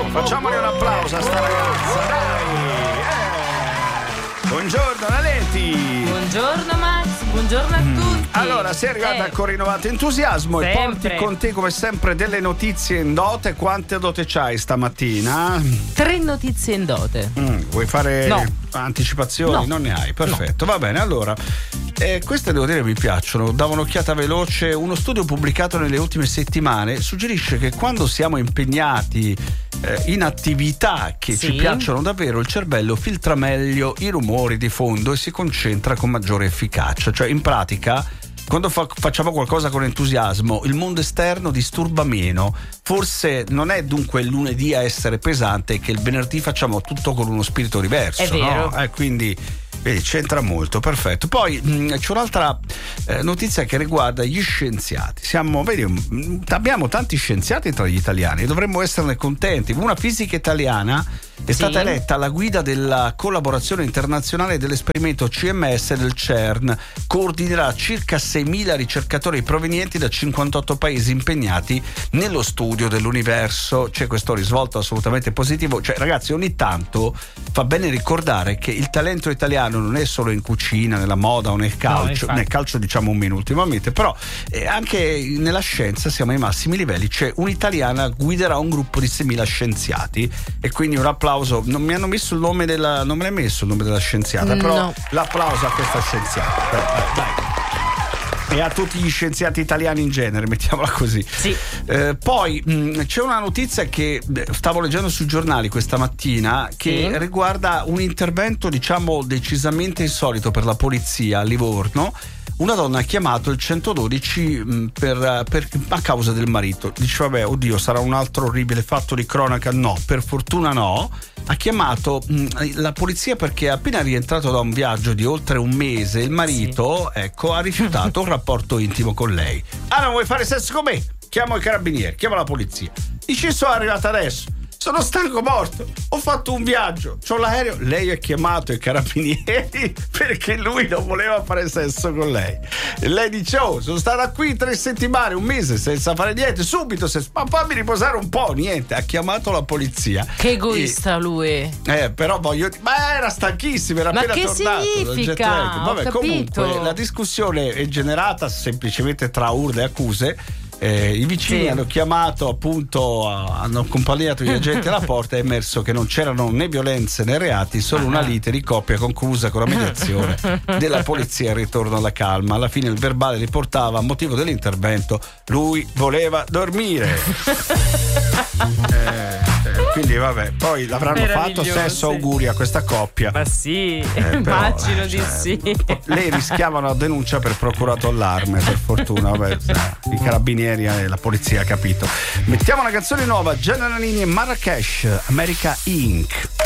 Facciamole un applauso a sta ragazza, dai! Buongiorno Naletti! Buongiorno Max, buongiorno a tutti. Allora, sei arrivata con rinnovato entusiasmo sempre. E porti con te come sempre delle notizie in dote. Quante dote c'hai stamattina? 3 notizie in dote. Vuoi fare anticipazioni? No. Non ne hai, perfetto, va bene. Allora, queste devo dire mi piacciono. Davo un'occhiata veloce. Uno studio pubblicato nelle ultime settimane suggerisce che quando siamo impegnati in attività che ci piacciono davvero, il cervello filtra meglio i rumori di fondo e si concentra con maggiore efficacia. Cioè, in pratica, quando facciamo qualcosa con entusiasmo, il mondo esterno disturba meno. Forse non è dunque il lunedì a essere pesante, che il venerdì facciamo tutto con uno spirito diverso. È vero. No? Quindi vedi, c'entra molto, perfetto. Poi c'è un'altra notizia che riguarda gli scienziati. Abbiamo tanti scienziati tra gli italiani e dovremmo esserne contenti. Una fisica italiana è stata eletta alla guida della collaborazione internazionale dell'esperimento CMS del CERN. Coordinerà circa 6.000 ricercatori provenienti da 58 paesi impegnati nello studio dell'universo. C'è questo risvolto assolutamente positivo. Cioè, ragazzi, ogni tanto fa bene ricordare che il talento italiano non è solo in cucina, nella moda o nel calcio. Nel calcio diciamo un meno ultimamente, però anche nella scienza siamo ai massimi livelli. C'è un'italiana guiderà un gruppo di 6.000 scienziati e quindi un applauso. Non mi hanno messo il nome della, non me l'hai messo il nome della scienziata, però l'applauso a questa scienziata. Dai. E a tutti gli scienziati italiani in genere, mettiamola così. Sì. Poi c'è una notizia che stavo leggendo sui giornali questa mattina che riguarda un intervento, diciamo, decisamente insolito per la polizia a Livorno. Una donna ha chiamato il 112 a causa del marito. Dice, vabbè, oddio, sarà un altro orribile fatto di cronaca? No, per fortuna no. Ha chiamato la polizia perché appena rientrato da un viaggio di oltre un mese, il marito, ha rifiutato un rapporto intimo con lei. Ah, non vuoi fare sesso con me? Chiamo i carabinieri, chiamo la polizia. Dice, sono arrivata adesso. Sono stanco morto, ho fatto un viaggio, c'ho l'aereo. Lei ha chiamato i carabinieri perché lui non voleva fare sesso con lei. E lei dice, sono stata qui 3 settimane, un mese senza fare niente, subito, ma fammi riposare un po', niente. Ha chiamato la polizia. Che egoista lui. Però ma era stanchissimo, era appena tornato. Ma che significa? Vabbè, comunque la discussione è generata semplicemente tra urla e accuse. I vicini hanno chiamato, appunto, hanno accompagnato gli agenti alla porta. È emerso che non c'erano né violenze né reati, solo una lite di coppia conclusa con la mediazione della polizia e il ritorno alla calma. Alla fine il verbale riportava, a motivo dell'intervento, lui voleva dormire. Quindi vabbè, poi l'avranno fatto sesso, auguri a questa coppia. Ma sì, immagino di sì. Lei rischiava una denuncia per procurato allarme, per fortuna, vabbè, i carabinieri e la polizia ha capito. Mettiamo una canzone nuova, Gianna Nannini e Marrakesh, America Inc.